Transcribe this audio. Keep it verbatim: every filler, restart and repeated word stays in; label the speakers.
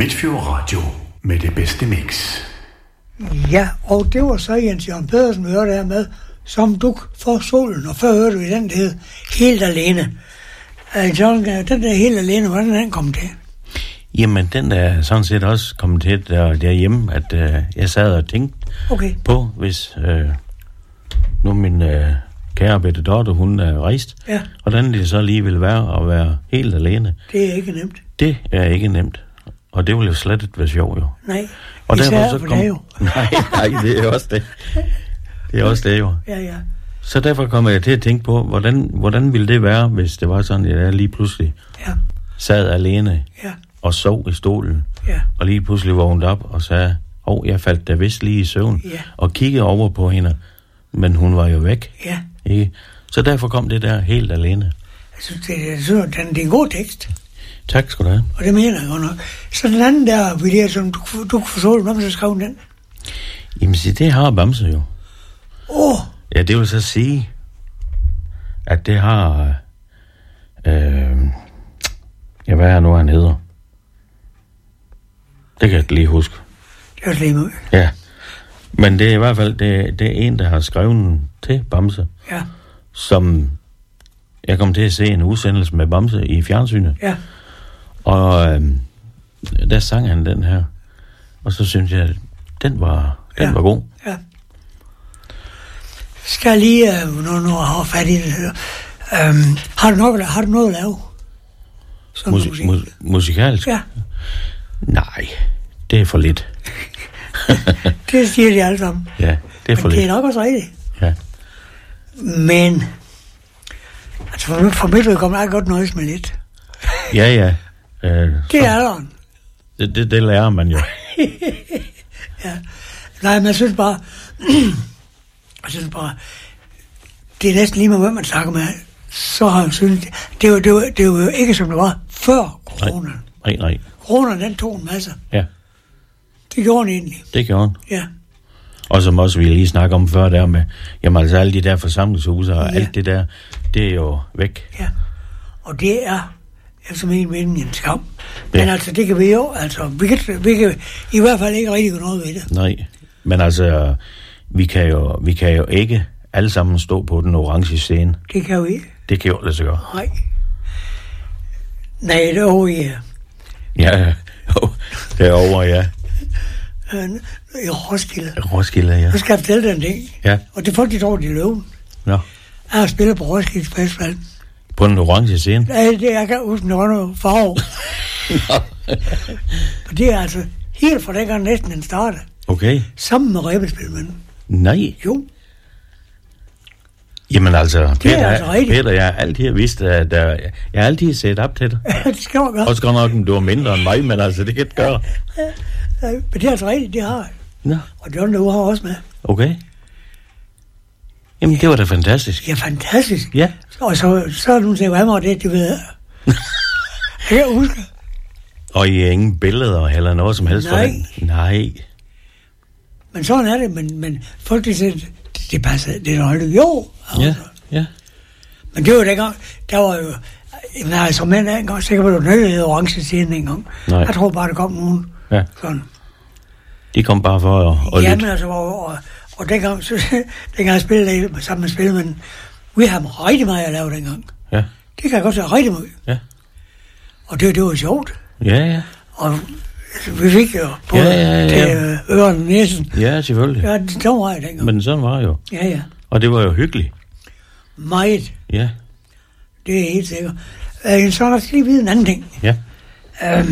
Speaker 1: Midtfjord Radio med det bedste mix.
Speaker 2: Ja, og det var så Jens Jørgen Pedersen, vi hørte her med, som duk for solen, og før hørte vi den, der hed Helt Alene. Uh, John, den der Helt Alene, hvordan den kom til?
Speaker 3: Jamen, den er sådan set også kommet til der, derhjemme, at øh, jeg sad og tænkte
Speaker 2: okay.
Speaker 3: på, hvis øh, nu min øh, kære Bette Dorte, hun er rejst,
Speaker 2: ja.
Speaker 3: hvordan det så lige vil være at være helt alene.
Speaker 2: Det er ikke nemt.
Speaker 3: Det er ikke nemt, og det vil jo slet ikke være sjovt, jo.
Speaker 2: Nej,
Speaker 3: og
Speaker 2: især så for kom... det jo.
Speaker 3: nej, nej, det er også det. Det er også det, jo.
Speaker 2: Ja, ja.
Speaker 3: Så derfor kommer jeg til at tænke på, hvordan, hvordan ville det være, hvis det var sådan, at jeg lige pludselig
Speaker 2: ja.
Speaker 3: sad alene
Speaker 2: ja.
Speaker 3: og sov i stolen,
Speaker 2: ja.
Speaker 3: og lige pludselig vågnede op og sagde, åh, oh, jeg faldt da vist lige i søvn,
Speaker 2: ja.
Speaker 3: og kiggede over på hende, men hun var jo væk.
Speaker 2: Ja.
Speaker 3: Ikke? Så derfor kom det der helt alene.
Speaker 2: Jeg synes, det, jeg synes, det er en god tekst.
Speaker 3: Tak skal du have.
Speaker 2: Og det mener jeg godt nok. Så den anden der, vil jeg, som du, du kunne forstå, hvem så skrev den?
Speaker 3: Jamen, se, det har Bamse jo.
Speaker 2: Åh! Oh.
Speaker 3: Ja, det vil så sige, at det har... Øh, ja, hvad er nu, han hedder? Det kan jeg lige huske.
Speaker 2: Det er lige med.
Speaker 3: Ja. Men det er i hvert fald, det, det er en, der har skrevet den til Bamse.
Speaker 2: Ja.
Speaker 3: Som jeg kom til at se en udsendelse med Bamse i fjernsynet.
Speaker 2: Ja.
Speaker 3: Og øh, der sang han den her. Og så synes jeg, at den var, den
Speaker 2: ja.
Speaker 3: var god.
Speaker 2: Ja. Skal jeg lige, øh, nu, nu har fat i det her. Øhm, har, du noget, har du noget at lave?
Speaker 3: Musik, musik. Mus, musikalsk?
Speaker 2: Ja.
Speaker 3: Nej, det er for lidt.
Speaker 2: Det siger de alle sammen.
Speaker 3: Ja, det er for
Speaker 2: Men
Speaker 3: lidt.
Speaker 2: det er nok også rigtigt.
Speaker 3: Ja.
Speaker 2: Men, altså for, for mit vedkommende er godt nøjes med lidt.
Speaker 3: Ja, ja. Øh,
Speaker 2: det er alderen.
Speaker 3: Det, det, det lærer man jo.
Speaker 2: Ja. Nej, men jeg synes bare, jeg synes bare, det er næsten lige med, hvem man snakker med, så har jeg synes, det var, det var, det var jo ikke som det var før corona.
Speaker 3: Nej, nej.
Speaker 2: Corona, den tog en masse.
Speaker 3: Ja.
Speaker 2: Det gjorde den egentlig.
Speaker 3: Det gjorde den.
Speaker 2: Ja.
Speaker 3: Og som også vi lige snakke om før der med, jamen altså alle de der forsamlingshuse og ja. alt det der, det er jo væk.
Speaker 2: Ja. Og det er efter min mening en skam. Ja. Men altså, det kan vi jo, altså, vi kan, vi kan i hvert fald ikke rigtig gøre noget ved det.
Speaker 3: Nej, men altså, vi kan jo, vi kan jo ikke alle sammen stå på den orange scene.
Speaker 2: Det kan vi ikke.
Speaker 3: Det kan jo lade sig gøre.
Speaker 2: Nej. Nej, det er over, ja.
Speaker 3: Ja, det er over, ja.
Speaker 2: I Roskilde.
Speaker 3: Roskilde, ja.
Speaker 2: Så skal jeg fortælle den ting.
Speaker 3: Ja.
Speaker 2: Og det folk, de tror, de er løven.
Speaker 3: Ja.
Speaker 2: Jeg har spillet på Roskilde Festival.
Speaker 3: På den orange scene?
Speaker 2: Ja, det jeg kan huske, det var noget farve. Og det er altså helt fra dengang næsten den startede.
Speaker 3: Okay.
Speaker 2: Sammen med Rebelspilmanden.
Speaker 3: Nej.
Speaker 2: Jo.
Speaker 3: Jamen altså,
Speaker 2: det
Speaker 3: Peter,
Speaker 2: er altså rigtigt.
Speaker 3: Peter, jeg har altid vidst, at uh, jeg har altid set op til dig.
Speaker 2: Ja, det skal man gøre.
Speaker 3: Også godt nok, du er mindre end mig, men altså, det kan ikke gøre.
Speaker 2: Ja, ja, men det er altså rigtigt, det har jeg.
Speaker 3: Nå.
Speaker 2: Og John Løve har også med.
Speaker 3: Okay. Jamen, ja. Det var da fantastisk.
Speaker 2: Ja, fantastisk.
Speaker 3: Ja.
Speaker 2: Og så, så er du til, hvad var det, du ved. Jeg husker.
Speaker 3: Og I er ingen billeder eller noget som helst?
Speaker 2: Nej.
Speaker 3: For Nej.
Speaker 2: Men sådan er det, men, men folk, de siger, det, det passer, det er holdt jo.
Speaker 3: Altså. Ja, ja.
Speaker 2: Men det var dengang, der var jo, jeg har som mænd engang, sikkert var det nødvendigt orange scene engang. Nej. Jeg tror bare, der kom nogen.
Speaker 3: Ja.
Speaker 2: Sådan.
Speaker 3: De kom bare for at, at
Speaker 2: ja,
Speaker 3: lytte.
Speaker 2: Men altså, og, og, og dengang, så, dengang jeg spillede sammen med spillemanden, vi havde rigtig meget at lave dengang.
Speaker 3: Ja.
Speaker 2: Det kan jeg godt sige rigtig meget.
Speaker 3: Ja.
Speaker 2: Og det, det var sjovt.
Speaker 3: Ja, ja.
Speaker 2: Og altså, vi fik jo både
Speaker 3: ja, ja, ja.
Speaker 2: til øren og næsen.
Speaker 3: Ja, selvfølgelig.
Speaker 2: Ja, det var jeg dengang.
Speaker 3: Men sådan var det jo.
Speaker 2: Ja, ja.
Speaker 3: Og det var jo hyggeligt.
Speaker 2: Meget.
Speaker 3: Ja.
Speaker 2: Det er helt sikkert. Øh, så er der lige vide en anden ting.
Speaker 3: Ja.
Speaker 2: Øhm,